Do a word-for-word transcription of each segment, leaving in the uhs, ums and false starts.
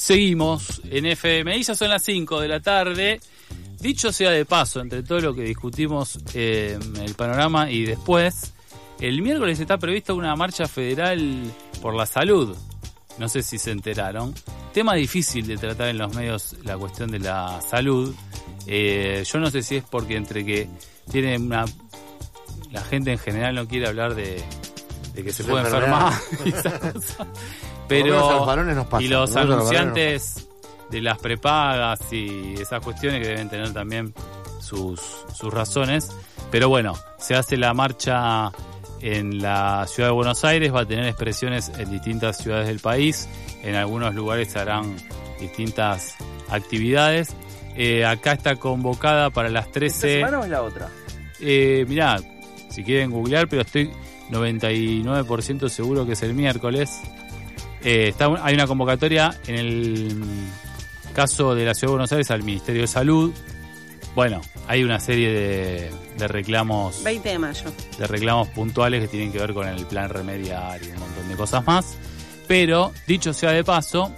Seguimos en F M I, ya son las cinco de la tarde. Dicho sea de paso, entre todo lo que discutimos eh, en el panorama y después, el miércoles está prevista una marcha federal por la salud. No sé si se enteraron. Tema difícil de tratar en los medios, la cuestión de la salud. Eh, yo no sé si es porque entre que tiene una... La gente en general no quiere hablar de, de que se puede enfermar y esas cosas. Pero los varones nos pasa, y los ¿no? anunciantes de las prepagas y esas cuestiones que deben tener también sus, sus razones. Pero bueno, se hace la marcha en la ciudad de Buenos Aires, va a tener expresiones en distintas ciudades del país. En algunos lugares se harán distintas actividades. Eh, acá está convocada para las trece. ¿Esta semana o es la otra? Eh, mirá, si quieren googlear, pero estoy noventa y nueve por ciento seguro que es el miércoles. Eh, está, hay una convocatoria en el caso de la Ciudad de Buenos Aires al Ministerio de Salud. Bueno, hay una serie de, de reclamos veinte de mayo de reclamos puntuales que tienen que ver con el plan remediar y un montón de cosas más. Pero, dicho sea de paso,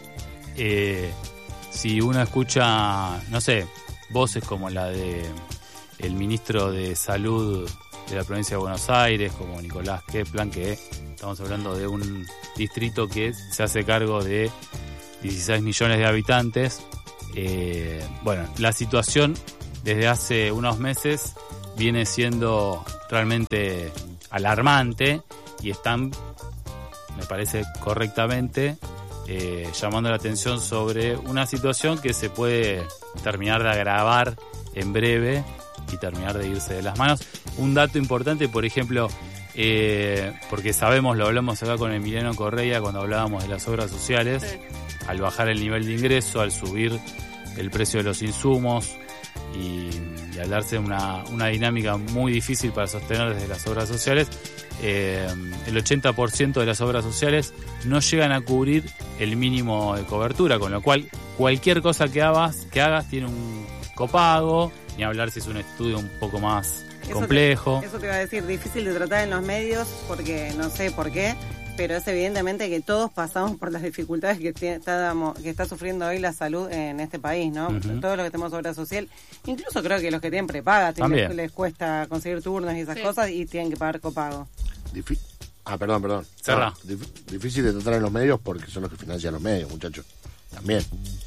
eh, si uno escucha, no sé, voces como la de el ministro de Salud de la provincia de Buenos Aires, como Nicolás Keplan, que estamos hablando de un distrito que se hace cargo de dieciséis millones de habitantes. Eh, bueno, la situación desde hace unos meses viene siendo realmente alarmante y están, me parece correctamente, eh, llamando la atención sobre una situación que se puede terminar de agravar en breve y terminar de irse de las manos. Un dato importante, por ejemplo, eh, porque sabemos, lo hablamos acá con Emiliano Correa cuando hablábamos de las obras sociales, sí. Al bajar el nivel de ingreso, al subir el precio de los insumos y, y al darse una, una dinámica muy difícil para sostener desde las obras sociales, eh, el ochenta por ciento de las obras sociales no llegan a cubrir el mínimo de cobertura, con lo cual cualquier cosa que hagas, que hagas tiene un copago, ni hablar si es un estudio un poco más eso complejo. Te, eso te iba a decir, difícil de tratar en los medios porque no sé por qué, pero es evidentemente que todos pasamos por las dificultades que, t- está, que está sufriendo hoy la salud en este país, ¿no? Uh-huh. Todos los que tenemos obra social, incluso creo que los que tienen prepaga les, les cuesta conseguir turnos y esas sí. cosas y tienen que pagar copago. Difi- ah, perdón, perdón. Cerra. No, dif- difícil de tratar en los medios porque son los que financian los medios, muchachos. También.